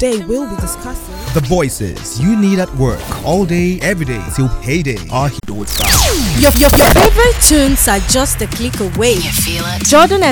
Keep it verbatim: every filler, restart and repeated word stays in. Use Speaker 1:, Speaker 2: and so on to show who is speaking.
Speaker 1: Today we'll be discussing
Speaker 2: the voices you need at work all day, every day till payday are here with
Speaker 1: your, your, your favorite tunes are just a click away.
Speaker 3: You feel it?
Speaker 1: Jordan